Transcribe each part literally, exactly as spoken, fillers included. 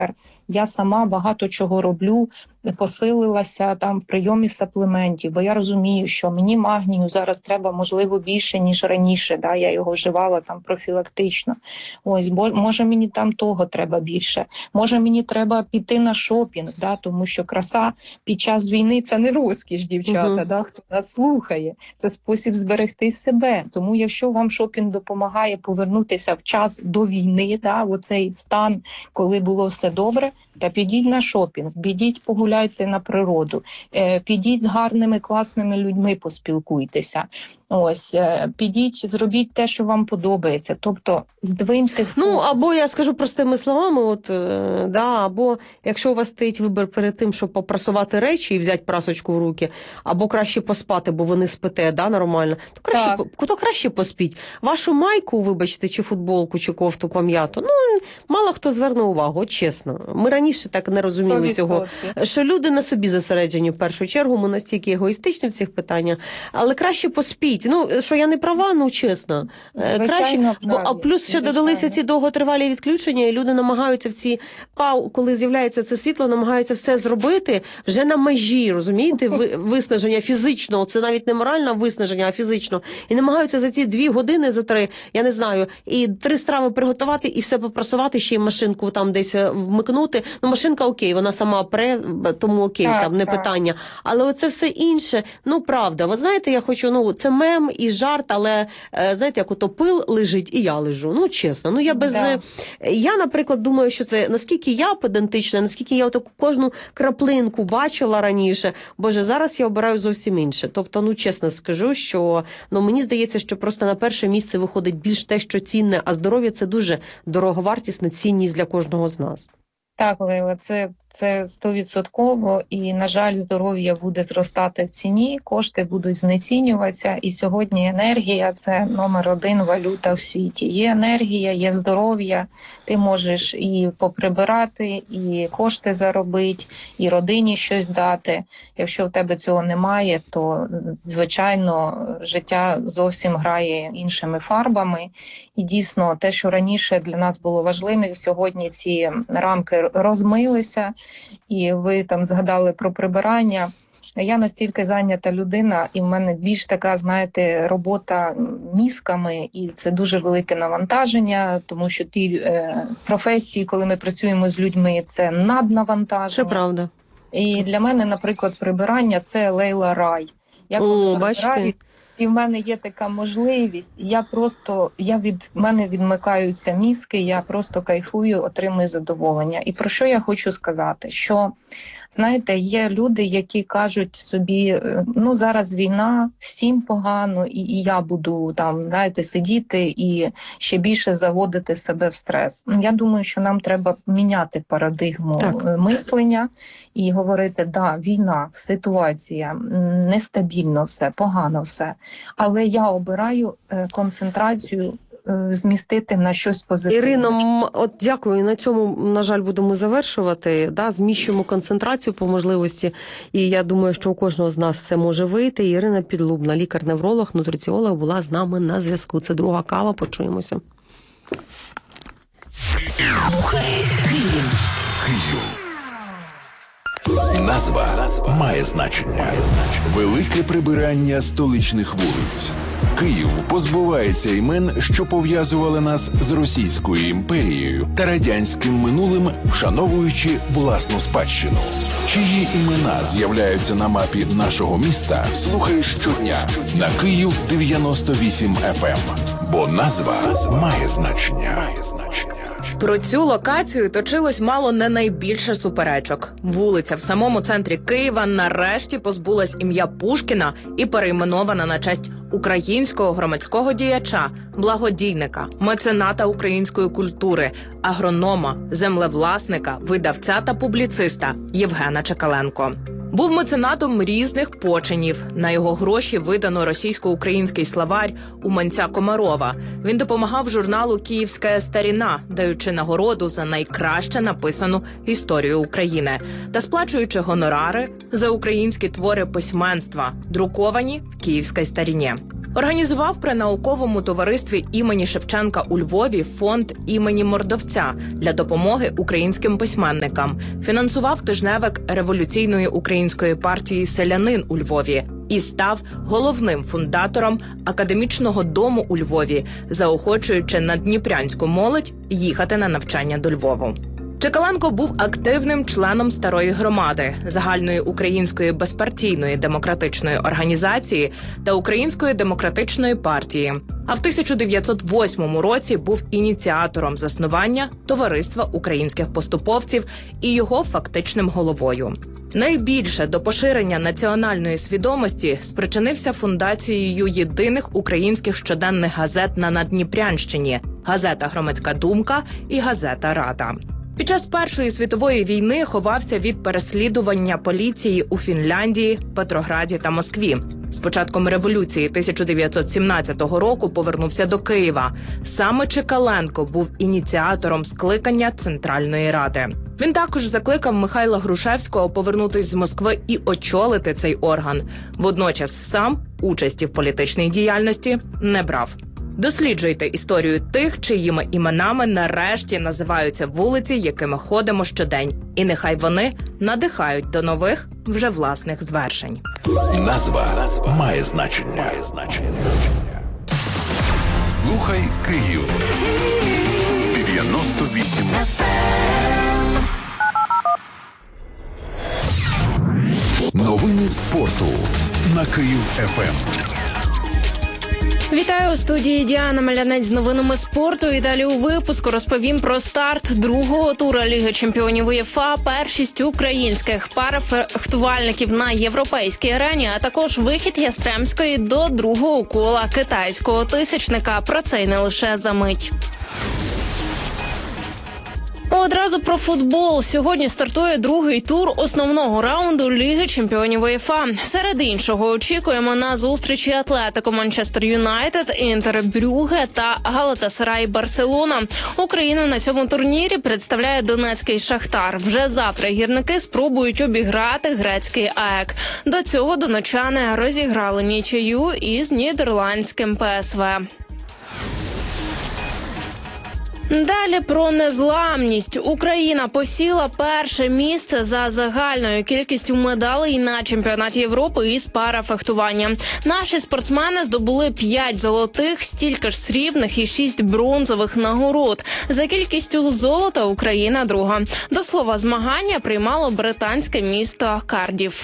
Я сама багато чого роблю, посилилася там в прийомі саплементів, бо я розумію, що мені магнію зараз треба, можливо, більше, ніж раніше, да, я його вживала там профілактично. Ось, бо може мені там того треба більше. Може мені треба піти на шопінг, да, тому що краса під час війни – це не розкіш, дівчата, uh-huh. да, хто нас слухає. Це спосіб зберегти себе. Тому якщо вам шопінг допомагає повернутися в час до війни, да, в оцей стан, коли було все добре, та підіть на шопінг, підіть погуляйте на природу, підіть з гарними, класними людьми поспілкуйтеся. Ось, підіть, зробіть те, що вам подобається. Тобто, здвиньте фокус. Ну, або, я скажу простими словами, от, да, або якщо у вас стоїть вибір перед тим, щоб попрасувати речі і взяти прасочку в руки, або краще поспати, бо ви не спите, да, нормально, то краще, то краще поспіть. Вашу майку, вибачте, чи футболку, чи кофту пом'яту, ну, мало хто зверне увагу, от чесно. Ми раніше так не розуміли сто відсотків цього, що люди на собі зосереджені в першу чергу, ми настільки егоїстичні в цих питаннях, але краще поспіть. Ну, що я не права, ну, чесно. Звичайно, краще, бо, а плюс ще звичайно. додалися ці довготривалі відключення, і люди намагаються в ці пау, коли з'являється це світло, намагаються все зробити вже на межі, розумієте, виснаження фізичного, це навіть не моральне виснаження, а фізично. І намагаються за ці дві години, за три, я не знаю, і три страви приготувати, і все попрасувати, ще й машинку там десь вмикнути. Ну, машинка окей, вона сама пре, тому окей, так, там не так. питання. Але оце все інше, ну, правда. Ви знаєте, я хочу, ну, це мем і жарт, але, знаєте, як ото пил лежить, і я лежу. Ну, чесно. Ну, я без... Да. Я, наприклад, думаю, що це, наскільки я педантична, наскільки я отаку кожну краплинку бачила раніше, боже, зараз я обираю зовсім інше. Тобто, ну, чесно скажу, що, ну, мені здається, що просто на перше місце виходить більш те, що цінне, а здоров'я – це дуже дороговартісна цінність для кожного з нас. Так, Лейла, це це стовідсотково, і, на жаль, здоров'я буде зростати в ціні, кошти будуть знецінюватися, і сьогодні енергія – це номер один валюта в світі. Є енергія, є здоров'я, ти можеш і поприбирати, і кошти заробити, і родині щось дати. Якщо в тебе цього немає, то, звичайно, життя зовсім грає іншими фарбами. І дійсно, те, що раніше для нас було важливим, сьогодні ці рамки розмилися, і ви там згадали про прибирання. Я настільки зайнята людина, і в мене більш така, знаєте, робота мізками, і це дуже велике навантаження, тому що ті е, професії, коли ми працюємо з людьми, це наднавантаження. Це правда. І для мене, наприклад, прибирання – це Лейла рай. Я коли О, бачите? І в мене є така можливість, я просто, я від мене відмикаються мізки, я просто кайфую, отримую задоволення. І про що я хочу сказати? Що, знаєте, є люди, які кажуть собі, ну зараз війна, всім погано, і, і я буду там, знаєте, сидіти і ще більше заводити себе в стрес. Я думаю, що нам треба міняти парадигму так. мислення і говорити, да, війна, ситуація, нестабільно все, погано все. Але я обираю концентрацію змістити на щось позитивне. Ірино, от дякую. На цьому, на жаль, будемо завершувати. Да, зміщуємо концентрацію по можливості. І я думаю, що у кожного з нас це може вийти. Ірина Підлубна, лікар-невролог, нутриціолог, була з нами на зв'язку. Це друга кава. Почуємося. Слухай Київ. Київ. Назва, Назва має значення. Велике прибирання столичних вулиць. Київ позбувається імен, що пов'язували нас з Російською імперією та радянським минулим, вшановуючи власну спадщину. Чиї імена з'являються на мапі нашого міста, слухай щодня на Київ дев'яносто вісім еф ем. Бо назва має значення. Має значення. Про цю локацію точилось мало не найбільше суперечок. Вулиця в самому центрі Києва нарешті позбулась ім'я Пушкіна і перейменована на честь українського громадського діяча, благодійника, мецената української культури, агронома, землевласника, видавця та публіциста Євгена Чекаленко. Був меценатом різних починів. На його гроші видано російсько-український словарь Уманця Комарова. Він допомагав журналу «Київська старіна», даючи нагороду за найкраще написану історію України та сплачуючи гонорари за українські твори письменства, друковані в «Київській старіні». Організував при науковому товаристві імені Шевченка у Львові фонд імені Мордовця для допомоги українським письменникам. Фінансував тижневик революційної української партії «Селянин» у Львові і став головним фундатором академічного дому у Львові, заохочуючи наддніпрянську молодь їхати на навчання до Львову. Чекаленко був активним членом Старої громади, загальної української безпартійної демократичної організації та Української демократичної партії. А в тисяча дев'ятсот восьмому році був ініціатором заснування Товариства українських поступовців і його фактичним головою. Найбільше до поширення національної свідомості спричинився фундацією єдиних українських щоденних газет на Наддніпрянщині – газета «Громадська думка» і газета «Рада». Під час Першої світової війни ховався від переслідування поліції у Фінляндії, Петрограді та Москві. З початком революції тисяча дев'ятсот сімнадцятого року повернувся до Києва. Саме Чекаленко був ініціатором скликання Центральної Ради. Він також закликав Михайла Грушевського повернутись з Москви і очолити цей орган. Водночас сам участі в політичній діяльності не брав. Досліджуйте історію тих, чиїми іменами нарешті називаються вулиці, якими ходимо щодень. І нехай вони надихають до нових, вже власних звершень. Назва, Назва має значення. Має значення. Слухай Київ. дев'яносто вісім. Новини спорту на Київ еф ем. Вітаю у студії Діана Малянець з новинами спорту. І далі у випуску розповім про старт другого тура Ліги чемпіонів УЄФА, першість українських парафехтувальників на європейській арені, а також вихід Ястремської до другого кола китайського тисячника. Про це й не лише за мить. Одразу про футбол. Сьогодні стартує другий тур основного раунду Ліги чемпіонів УЄФА. Серед іншого очікуємо на зустрічі Атлетико Манчестер Юнайтед, Інтер Брюгге та Галатасарай Барселона. Україну на цьому турнірі представляє донецький Шахтар. Вже завтра гірники спробують обіграти грецький АЕК. До цього донечани розіграли нічию із нідерландським ПСВ. Далі про незламність. Україна посіла перше місце за загальною кількістю медалей на чемпіонаті Європи із парафехтування. Наші спортсмени здобули п'ять золотих, стільки ж срібних і шість бронзових нагород. За кількістю золота Україна друга. До слова, змагання приймало британське місто Кардіф.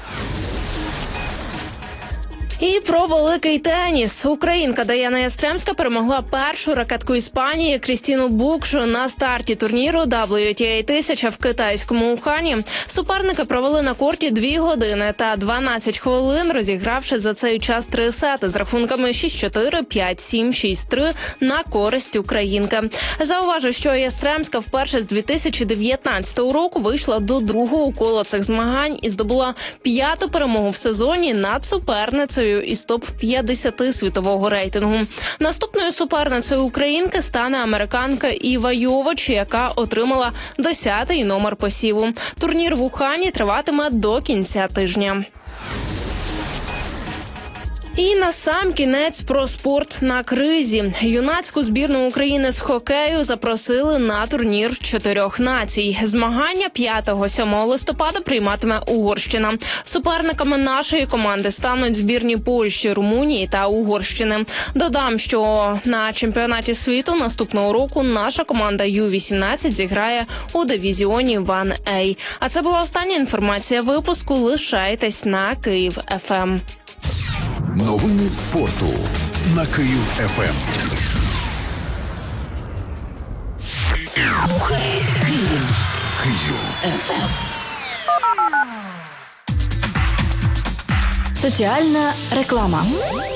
І про великий теніс. Українка Даяна Ястремська перемогла першу ракетку Іспанії Крістіну Букшу на старті турніру дабл ю ті ей тисяча в китайському Ухані. Суперники провели на корті дві години та дванадцять хвилин, розігравши за цей час три сети з рахунками шість чотири, п'ять сім, шість три на користь українки. Зауважу, що Ястремська вперше з дві тисячі дев'ятнадцятого року вийшла до другого кола цих змагань і здобула п'яту перемогу в сезоні над суперницею із топ п'ятдесят світового рейтингу. Наступною суперницею українки стане американка Іва Йович, яка отримала десятий номер посіву. Турнір в Ухані триватиме до кінця тижня. І на сам кінець про спорт на кризі. Юнацьку збірну України з хокею запросили на турнір чотирьох націй. Змагання п'ятого-сьомого листопада прийматиме Угорщина. Суперниками нашої команди стануть збірні Польщі, Румунії та Угорщини. Додам, що на чемпіонаті світу наступного року наша команда ю вісімнадцять зіграє у дивізіоні один ей. А це була остання інформація випуску. Лишайтесь на Київ еф ем. Новини спорту на Київ еф ем. Слухай Київ. Київ еф ем. Соціальна реклама.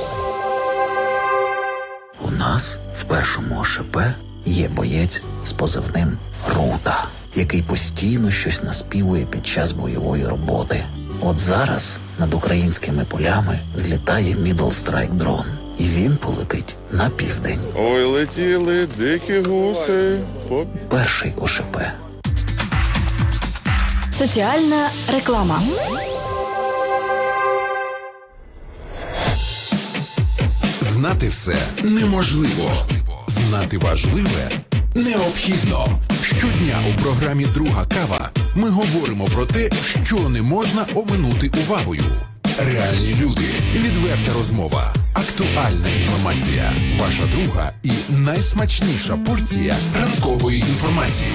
У нас в першому ОШП є боєць з позивним Рута, який постійно щось наспівує під час бойової роботи. От зараз над українськими полями злітає Middle Strike дрон, і він полетить на південь. Ой, летіли дикі гуси. По... Перший ОШП. Соціальна реклама. Знати все неможливо. Знати важливе необхідно. Щодня у програмі «Друга кава» ми говоримо про те, що не можна оминути увагою. Реальні люди, відверта розмова, актуальна інформація, ваша друга і найсмачніша порція ранкової інформації.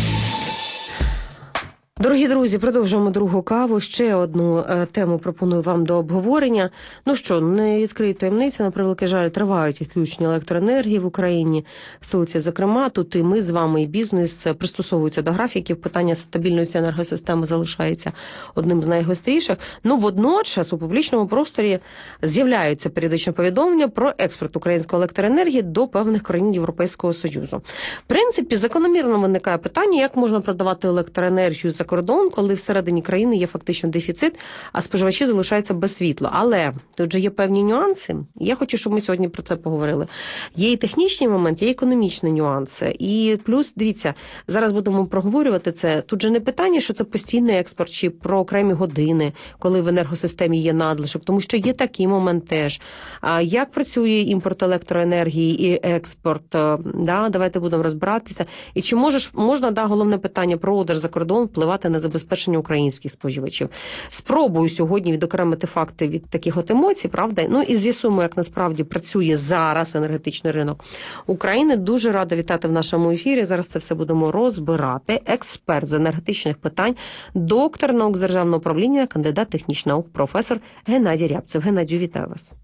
Дорогі друзі, продовжуємо другу каву. Ще одну е, тему пропоную вам до обговорення. Ну що, не відкрию таємницю, на превеликий жаль, тривають відключення електроенергії в Україні, в столиці зокрема. Тут і ми з вами, і бізнес пристосовуються до графіків. Питання стабільності енергосистеми залишається одним з найгостріших. Ну, водночас у публічному просторі з'являються періодичні повідомлення про експорт української електроенергії до певних країн Європейського Союзу. В принципі, закономірно виникає питання, як можна продавати електроенергію за кордон, коли всередині країни є фактично дефіцит, а споживачі залишаються без світла. Але тут же є певні нюанси. Я хочу, щоб ми сьогодні про це поговорили. Є і технічні моменти, є і економічні нюанси. І плюс, дивіться, зараз будемо проговорювати це. Тут же не питання, що це постійний експорт, чи про окремі години, коли в енергосистемі є надлишок, тому що є такий момент теж. А як працює імпорт електроенергії і експорт? Да, давайте будемо розбиратися. І чи можеш, можна, да, головне питання, продаж за кордон впливати на забезпечення українських споживачів. Спробую сьогодні відокремити факти від таких от емоцій, правда? Ну і з'ясуємо, як насправді працює зараз енергетичний ринок України. Дуже рада вітати в нашому ефірі. Зараз це все будемо розбирати. Експерт з енергетичних питань, доктор наук з державного управління, кандидат технічних наук, професор Геннадій Рябцев. Геннадію, вітаю вас.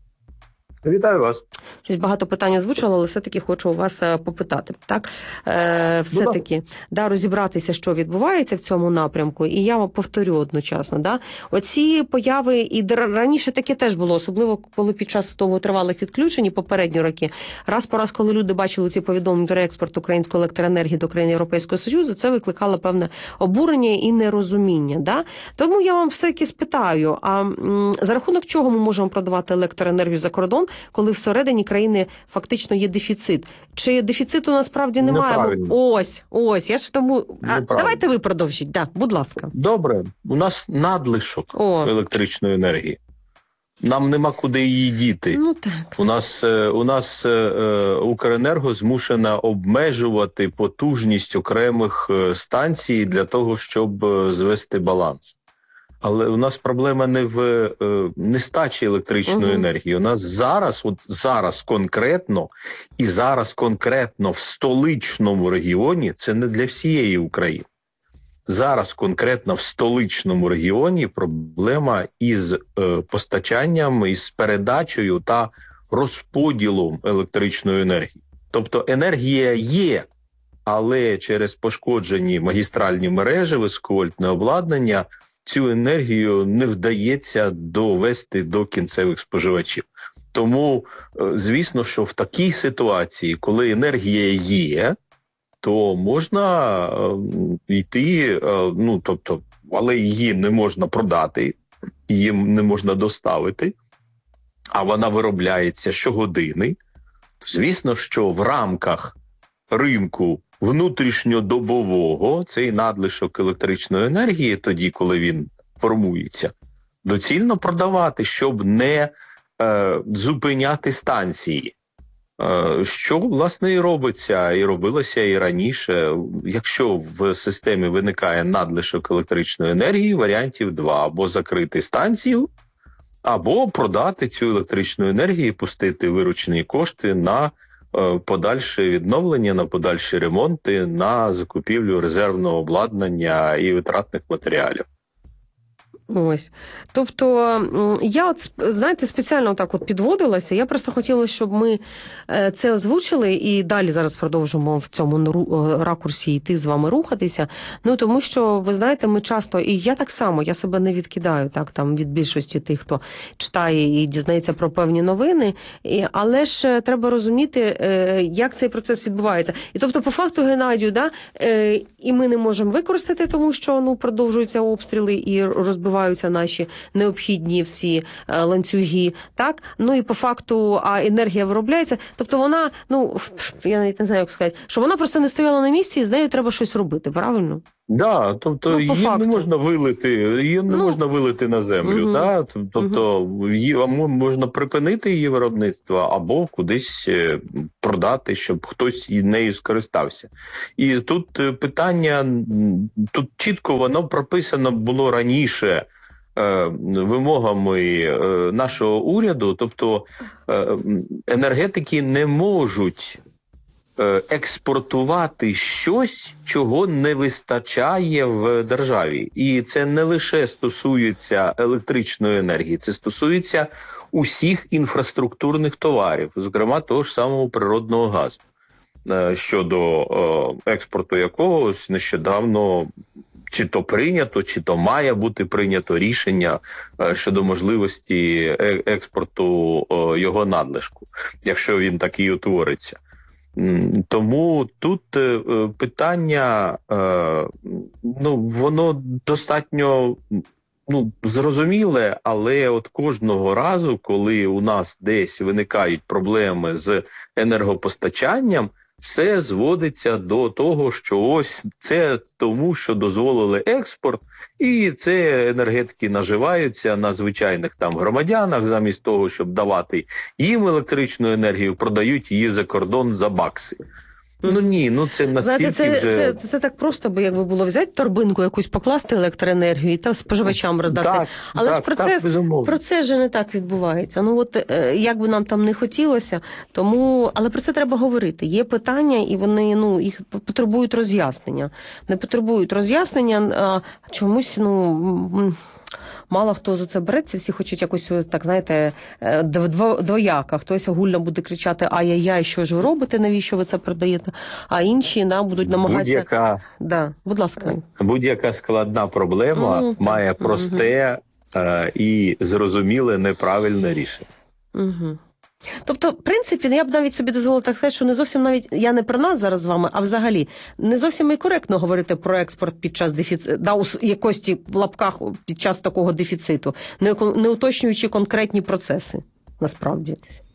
Вітаю вас. Щось багато питань озвучила, але все-таки хочу у вас попитати. Так? Е, все-таки да, розібратися, що відбувається в цьому напрямку. І я вам повторю одночасно. Да? Оці появи, і раніше таке теж було, особливо коли під час того тривалих відключень і попередні роки. Раз по раз, коли люди бачили ці повідомлення про експорт української електроенергії до країн Європейського Союзу, це викликало певне обурення і нерозуміння. Да? Тому я вам все-таки спитаю, а м, за рахунок чого ми можемо продавати електроенергію за кордон, коли всередині країни фактично є дефіцит? Чи дефіциту насправді немає? Ось, ось, я ж тому... А, давайте ви продовжіть, да, будь ласка. Добре, у нас надлишок О. електричної енергії. Нам нема куди її діти. Ну так. У нас, у нас е, Укренерго змушена обмежувати потужність окремих станцій для того, щоб звести баланс. Але у нас проблема не в е, нестачі електричної угу. енергії. У нас зараз, от зараз конкретно, і зараз конкретно в столичному регіоні, це не для всієї України. Зараз конкретно в столичному регіоні проблема із е, постачанням, із передачею та розподілом електричної енергії. Тобто енергія є, але через пошкоджені магістральні мережі, високовольтне обладнання, цю енергію не вдається довести до кінцевих споживачів. Тому, звісно, що в такій ситуації, коли енергія є, то можна е, йти, е, ну, тобто, але її не можна продати, її не можна доставити, а вона виробляється щогодини. Звісно, що в рамках ринку внутрішньодобового цей надлишок електричної енергії, тоді, коли він формується, доцільно продавати, щоб не е, зупиняти станції. Е, що, власне, і робиться, і робилося і раніше. Якщо в системі виникає надлишок електричної енергії, варіантів два. Або закрити станцію, або продати цю електричну енергію і пустити виручені кошти на подальше відновлення, на подальші ремонти, на закупівлю резервного обладнання і витратних матеріалів. Ось. Тобто, я, от, знаєте, спеціально так от підводилася. Я просто хотіла, щоб ми це озвучили і далі зараз продовжимо в цьому ракурсі йти з вами рухатися. Ну, тому що, ви знаєте, ми часто, і я так само, я себе не відкидаю так там від більшості тих, хто читає і дізнається про певні новини, і, але ж треба розуміти, як цей процес відбувається. І тобто, по факту, Геннадію, да, і ми не можемо використати, тому що, ну, продовжуються обстріли і розбиваються наші необхідні всі ланцюги, так? Ну і по факту, а енергія виробляється. Тобто вона, ну, я навіть не знаю, як сказати, що вона просто не стояла на місці і з нею треба щось робити, правильно? Да, тобто Ну, по її факту. не можна вилити, її не Ну, можна вилити на землю. мгм. Да? Тобто її або можна припинити її виробництво, або кудись е, продати, щоб хтось і нею скористався. І тут е, питання, м, тут чітко воно прописано було раніше е, вимогами е, нашого уряду, тобто е, м, енергетики не можуть е, експортувати щось, чого не вистачає в державі. І це не лише стосується електричної енергії, це стосується усіх інфраструктурних товарів, зокрема того ж самого природного газу, е, щодо е, експорту якого ось нещодавно чи то прийнято, чи то має бути прийнято рішення е, щодо можливості е- експорту е, його надлишку, якщо він такий утвориться. М, Тому тут е, е, питання, е, ну, воно достатньо ну, зрозуміле, але от кожного разу, коли у нас десь виникають проблеми з енергопостачанням, все зводиться до того, що ось це тому, що дозволили експорт, і це енергетики наживаються на звичайних там громадянах, замість того, щоб давати їм електричну енергію, продають її за кордон за бакси. Ну ні, ну це настільки Знаєте, це, вже... це, це, це так просто, бо якби було взяти торбинку якусь, покласти електроенергію і там споживачам роздати. Так, Але так, ж процес, так, безумовно. процес же не так відбувається. Ну от е, як би нам там не хотілося, тому, але про це треба говорити. Є питання, і вони, ну, їх потребують роз'яснення. Не потребують роз'яснення, а чомусь, ну, м, мало хто за це береться, всі хочуть якось, так, знаєте, е, дво- двояка. Хтось огульно буде кричати «ай-яй-яй, що ж ви робите, навіщо ви це продаєте?» А інші, да, будуть намагатися... Будь-яка, Да, будь ласка. будь-яка складна проблема Ну, має просте е, і зрозуміле неправильне рішення. Угу. Тобто, в принципі, я б навіть собі дозволила так сказати, що не зовсім навіть, я не про нас зараз з вами, а взагалі, не зовсім і коректно говорити про експорт під час дефіциту, да, у с- якості в лапках під час такого дефіциту, не, кон- не уточнюючи конкретні процеси, насправді.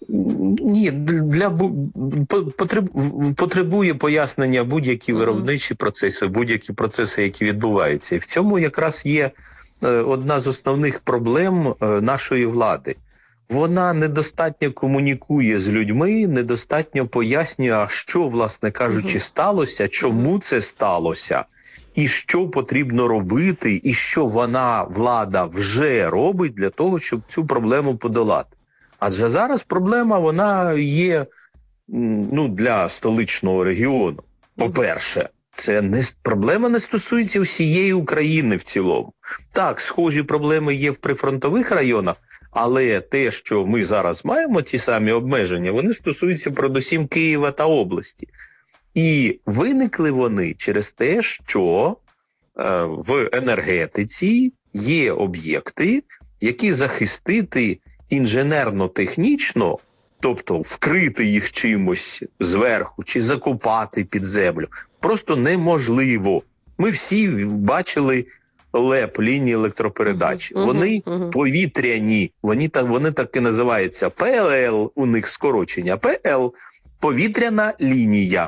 Ні, для бу- по- потреб- потребує пояснення будь-які Мгм. виробничі процеси, будь-які процеси, які відбуваються. І в цьому якраз є е, одна з основних проблем е, нашої влади. Вона недостатньо комунікує з людьми, недостатньо пояснює, а що, власне кажучи, Мгм. сталося, чому це сталося, і що потрібно робити, і що вона, влада, вже робить для того, щоб цю проблему подолати. Адже зараз проблема, вона є м, ну, для столичного регіону. По-перше, це не с- проблема не стосується всієї України в цілому. Так, схожі проблеми є в прифронтових районах, але те, що ми зараз маємо, ті самі обмеження, вони стосуються передусім Києва та області. І виникли вони через те, що е, в енергетиці є об'єкти, які захистити інженерно-технічно, тобто вкрити їх чимось зверху чи закопати під землю, просто неможливо. Ми всі бачили ЛЕП, лінії електропередачі. Мгм, Вони мгм. повітряні, вони так, вони так і називаються. ПЛЛ, у них скорочення. ПЛ – повітряна лінія.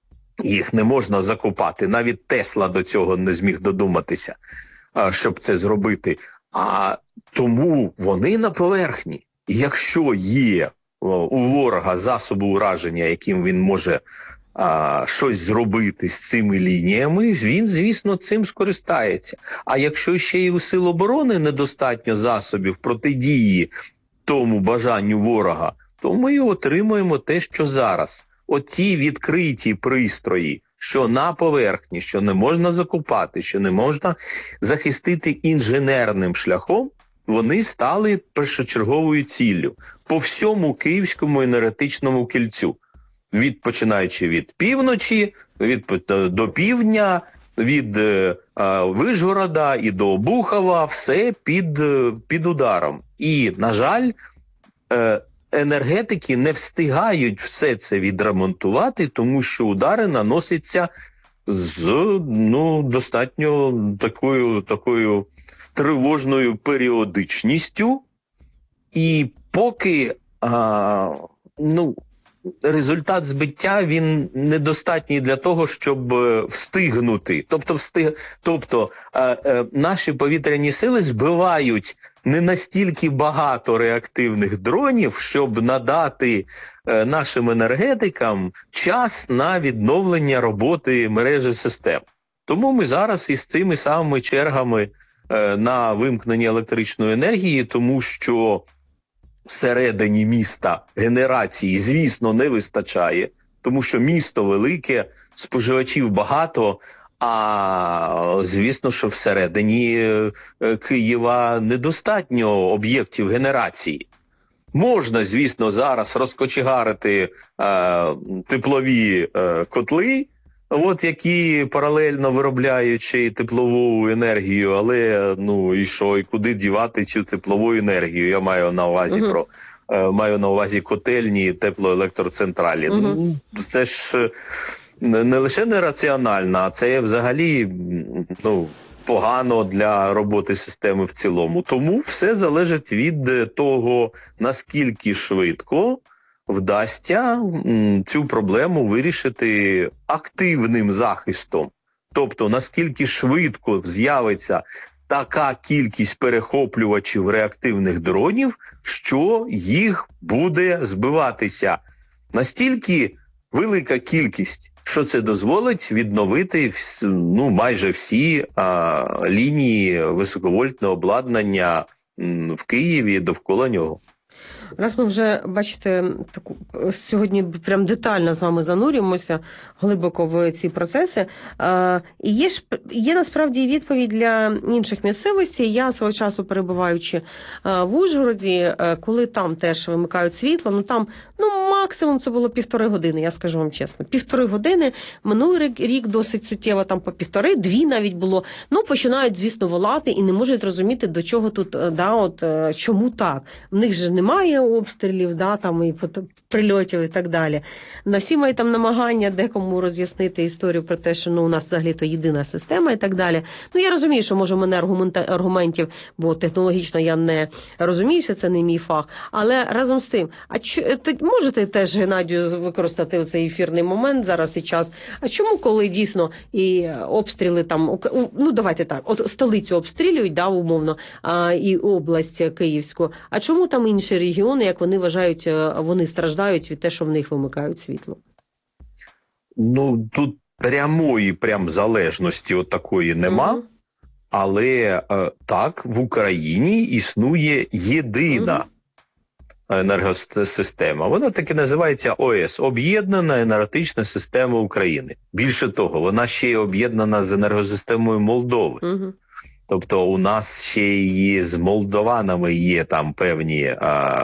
Їх не можна закопати. Навіть Тесла до цього не зміг додуматися, а, щоб це зробити. А тому вони на поверхні. І якщо є о, у ворога засоби ураження, яким він може а, щось зробити з цими лініями, він, звісно, цим скористається. А якщо ще й у Сил оборони недостатньо засобів протидії тому бажанню ворога, то ми отримуємо те, що зараз. Оці відкриті пристрої, що на поверхні, що не можна закупати, що не можна захистити інженерним шляхом, вони стали першочерговою ціллю по всьому Київському енергетичному кільцю. Від, починаючи від півночі, від, до півдня, від е, Вишгорода і до Обухова, все під, під ударом. І, на жаль, е, енергетики не встигають все це відремонтувати, тому що удари наносяться з ну, достатньо такою, такою тривожною періодичністю. І поки а, ну, результат збиття він недостатній для того, щоб е, встигнути. Тобто, встиг... тобто е, е, наші повітряні сили збивають не настільки багато реактивних дронів, щоб надати е, нашим енергетикам час на відновлення роботи мережі систем. Тому ми зараз із цими самими чергами е, на вимкнення електричної енергії, тому що всередині міста генерації, звісно, не вистачає, тому що місто велике, споживачів багато, а звісно, що всередині Києва недостатньо об'єктів генерації. Можна, звісно, зараз розкочегарити е, теплові е, котли, от які паралельно виробляючи теплову енергію, але ну і що, і куди дівати цю теплову енергію? Я маю на увазі uh-huh. про е, маю на увазі котельні, теплоелектроцентралі. Uh-huh. Ну, це ж не лише нераціонально, а це взагалі ну погано для роботи системи в цілому. Тому все залежить від того, наскільки швидко вдасться цю проблему вирішити активним захистом. Тобто, наскільки швидко з'явиться така кількість перехоплювачів реактивних дронів, що їх буде збиватися. Настільки велика кількість, що це дозволить відновити ну, майже всі а, лінії високовольтного обладнання м, в Києві довкола нього. Раз ми вже, бачите, таку сьогодні прям детально з вами занурюємося глибоко в ці процеси. Е, і є ж є насправді відповідь для інших місцевостей. Я свого часу, перебуваючи е, в Ужгороді, е, коли там теж вимикають світло, ну там ну максимум це було півтори години, я скажу вам чесно. Півтори години, минулий рік досить суттєво, там по півтори, дві навіть було. Ну, починають, звісно, волати і не можуть розуміти, до чого тут, да, от, чому так. В них же немає обстрілів, да, там і прильотів і так далі. На всі мої там намагання декому роз'яснити історію про те, що ну, у нас взагалі-то єдина система і так далі. Ну, я розумію, що може в мене аргументів, бо технологічно я не розуміюся, це не мій фах. Але разом з тим, а чо, можете теж, Геннадію, використати оцей ефірний момент зараз і час. А чому, коли дійсно і обстріли там, ну давайте так, от столицю обстрілюють, да, умовно, а, і область Київську, а чому там інші регіони, як вони вважають, вони страждають від те, що в них вимикають світло? Ну, тут прямої прям залежності от такої нема, угу. але е, так, в Україні існує єдина угу. енергосистема. Вона таки називається О Е С – Об'єднана енергетична система України. Більше того, вона ще й об'єднана з енергосистемою Молдови. Угу. Тобто у нас ще і з молдованами є там певні а,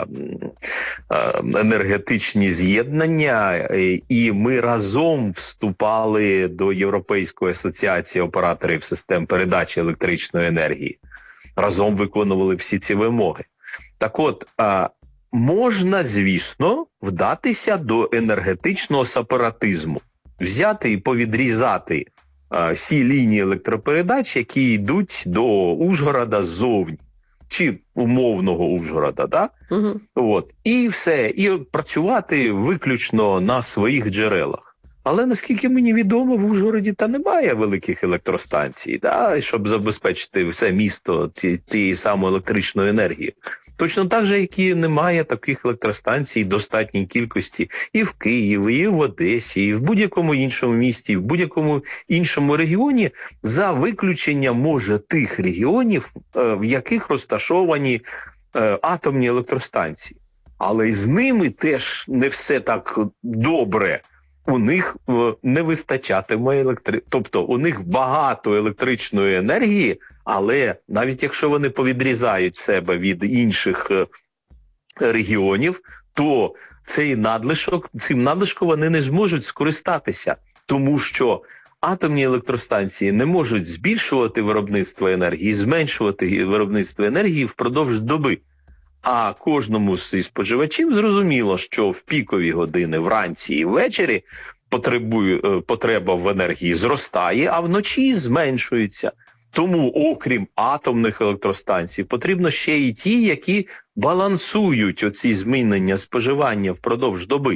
а, енергетичні з'єднання, і ми разом вступали до Європейської асоціації операторів систем передачі електричної енергії. Разом виконували всі ці вимоги. Так от, а, можна, звісно, вдатися до енергетичного сепаратизму. Взяти і повідрізати всі лінії електропередач, які йдуть до Ужгорода ззовні, чи умовного Ужгорода, да? Угу. От. І все, і працювати виключно на своїх джерелах. Але, наскільки мені відомо, в Ужгороді та немає великих електростанцій, да? Щоб забезпечити все місто цієї самої електричної енергії. Точно так же, як і немає таких електростанцій в достатній кількості і в Києві, і в Одесі, і в будь-якому іншому місті, і в будь-якому іншому регіоні, за виключенням, може, тих регіонів, в яких розташовані атомні електростанції. Але з ними теж не все так добре. У них не вистачатиме електри... Тобто у них багато електричної енергії, але навіть якщо вони повідрізають себе від інших регіонів, то цей надлишок, цим надлишком вони не зможуть скористатися, тому що атомні електростанції не можуть збільшувати виробництво енергії, зменшувати виробництво енергії впродовж доби. А кожному з споживачів зрозуміло, що в пікові години вранці і ввечері потребує, потреба в енергії зростає, а вночі зменшується. Тому, окрім атомних електростанцій, потрібно ще й ті, які балансують оці змінення споживання впродовж доби.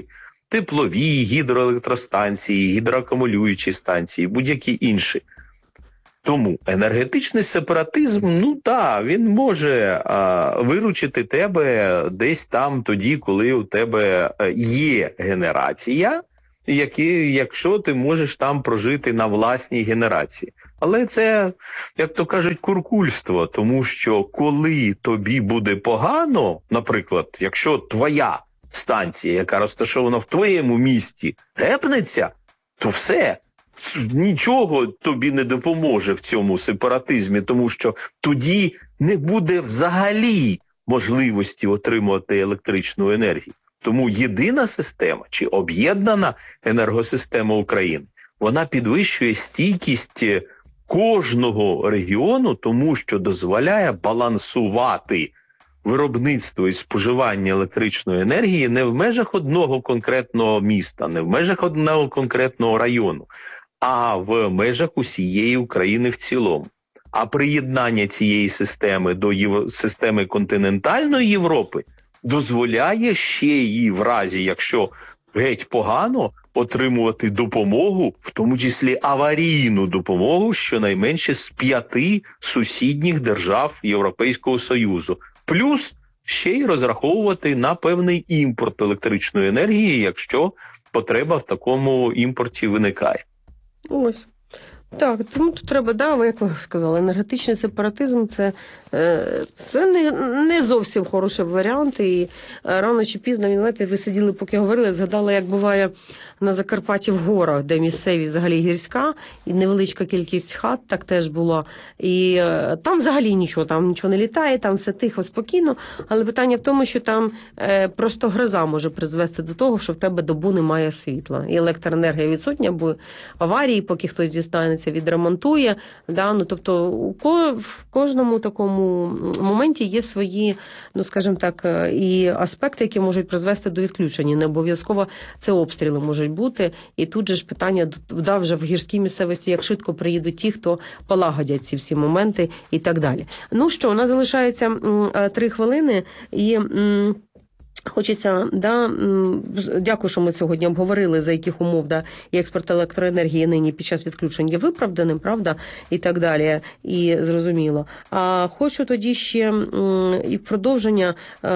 теплові, гідроелектростанції, гідроакумулюючі станції, будь-які інші. Тому енергетичний сепаратизм, ну так, він може а, виручити тебе десь там тоді, коли у тебе є генерація, які, якщо ти можеш там прожити на власній генерації. Але це, як то кажуть, куркульство, тому що коли тобі буде погано, наприклад, якщо твоя станція, яка розташована в твоєму місті, гепнеться, то все, нічого тобі не допоможе в цьому сепаратизмі, тому що тоді не буде взагалі можливості отримувати електричну енергію. Тому єдина система чи об'єднана енергосистема України, вона підвищує стійкість кожного регіону, тому що дозволяє балансувати виробництво і споживання електричної енергії не в межах одного конкретного міста, не в межах одного конкретного району, а в межах усієї України в цілому. А приєднання цієї системи до єв... системи континентальної Європи дозволяє ще їй в разі, якщо геть погано, отримувати допомогу, в тому числі аварійну допомогу, щонайменше з п'яти сусідніх держав Європейського Союзу. Плюс ще й розраховувати на певний імпорт електричної енергії, якщо потреба в такому імпорті виникає. Ось. Так, тому тут треба, да, як ви сказали, енергетичний сепаратизм – це, це не, не зовсім хороший варіант. І рано чи пізно, знаєте, ви сиділи, поки говорили, згадала, як буває на Закарпатті в горах, де місцевість взагалі гірська, і невеличка кількість хат так теж була. І там взагалі нічого, там нічого не літає, там все тихо, спокійно. Але питання в тому, що там просто гроза може призвести до того, що в тебе добу немає світла. І електроенергія відсутня, бо аварії, поки хтось дістанеться, відремонтує. Да? Ну, тобто у ко- в кожному такому моменті є свої, ну, скажімо так, і аспекти, які можуть призвести до відключення. Не обов'язково це обстріли можуть бути. І тут же ж питання, да, вже в гірській місцевості, як швидко приїдуть ті, хто полагодять ці всі моменти і так далі. Ну що, у нас залишається м, три хвилини і... М, Хочеться, да, дякую, що ми сьогодні обговорили, за яких умов, да, і експорт електроенергії нині під час відключень є виправданим, правда, і так далі, і зрозуміло. А хочу тоді ще і в продовження,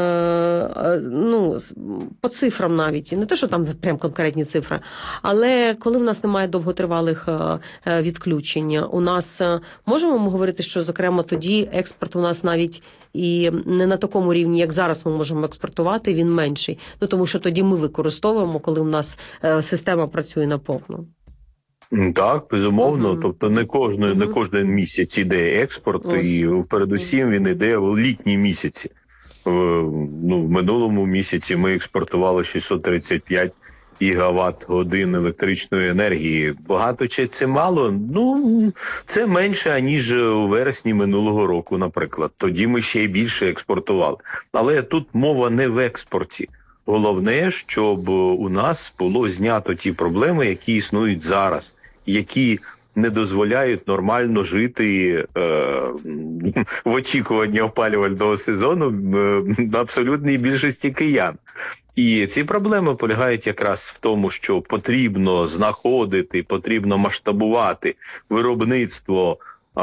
ну, по цифрам навіть, не те, що там прям конкретні цифри, але коли в нас немає довготривалих відключень, у нас, можемо ми говорити, що, зокрема, тоді експорт у нас навіть і не на такому рівні, як зараз ми можемо експортувати, він менший. Ну, тому що тоді ми використовуємо, коли у нас е, система працює наповну. Так, безумовно. Uh-huh. Тобто не кожен, uh-huh. не кожен місяць іде експорт, uh-huh. і передусім він іде в літні місяці. В, ну, в минулому місяці ми експортували шістсот тридцять п'ять гігават годин електричної енергії. Багато чи це мало? Ну, це менше, ніж у вересні минулого року, наприклад. Тоді ми ще й більше експортували. Але тут мова не в експорті. Головне, щоб у нас було знято ті проблеми, які існують зараз, які не дозволяють нормально жити е, в очікуванні опалювального сезону е, абсолютній більшості киян. І ці проблеми полягають якраз в тому, що потрібно знаходити, потрібно масштабувати виробництво е,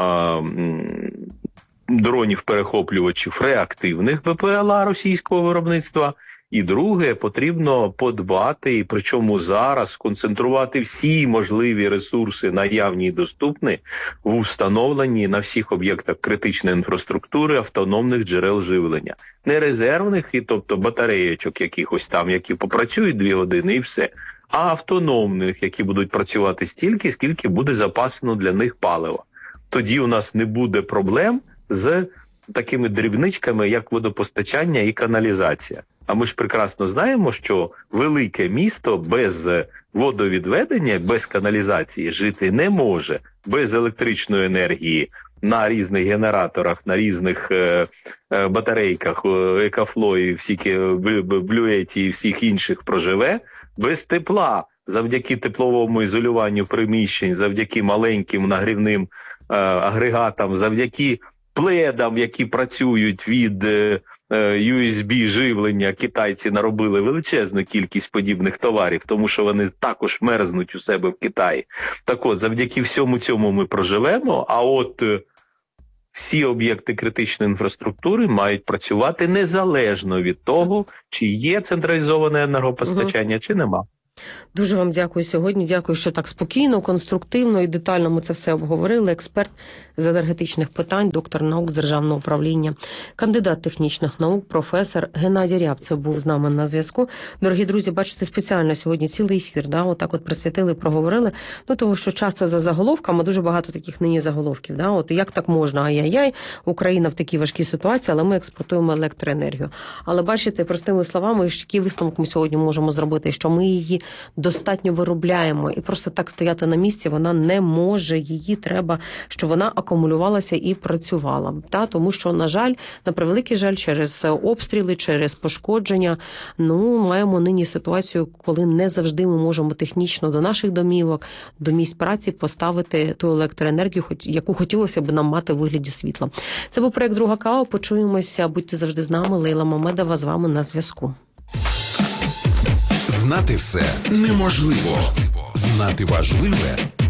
дронів-перехоплювачів реактивних БПЛА російського виробництва. І друге, потрібно подбати, і причому зараз концентрувати всі можливі ресурси, наявні і доступні, в встановленні на всіх об'єктах критичної інфраструктури автономних джерел живлення. Не резервних, і тобто батареєчок якихось там, які попрацюють дві години і все, а автономних, які будуть працювати стільки, скільки буде запасено для них палива. Тоді у нас не буде проблем з такими дрібничками, як водопостачання і каналізація. А ми ж прекрасно знаємо, що велике місто без водовідведення, без каналізації жити не може. Без електричної енергії на різних генераторах, на різних е, е, батарейках, екафлої, всіки блюеті і всіх інших проживе. Без тепла, завдяки тепловому ізолюванню приміщень, завдяки маленьким нагрівним е, агрегатам, завдяки пледам, які працюють від е, ю ес бі живлення, китайці наробили величезну кількість подібних товарів, тому що вони також мерзнуть у себе в Китаї. Так от, завдяки всьому цьому ми проживемо, а от е, всі об'єкти критичної інфраструктури мають працювати незалежно від того, чи є централізоване енергопостачання, чи нема. Дуже вам дякую сьогодні. Дякую, що так спокійно, конструктивно і детально ми це все обговорили. Експерт з енергетичних питань, доктор наук з державного управління, кандидат технічних наук, професор Геннадій Рябцев був з нами на зв'язку. Дорогі друзі, бачите, спеціально сьогодні цілий ефір, да, отак от присвятили, проговорили. Ну, тому що часто за заголовками, дуже багато таких нині заголовків, да, от як так можна, ай-яй-яй, Україна в такій важкій ситуації, але ми експортуємо електроенергію. Але бачите, простими словами, який висновок ми сьогодні можемо зробити, що ми її достатньо виробляємо, і просто так стояти на місці вона не може, її треба, щоб вона акумулювалася і працювала. Та? Тому що, на жаль, на превеликий жаль, через обстріли, через пошкодження, ну, маємо нині ситуацію, коли не завжди ми можемо технічно до наших домівок, до місць праці поставити ту електроенергію, яку хотілося б нам мати в вигляді світла. Це був проект «Друга кава». Почуємося, будьте завжди з нами. Лейла Мамедова з вами на зв'язку. Знати все неможливо. Знати важливе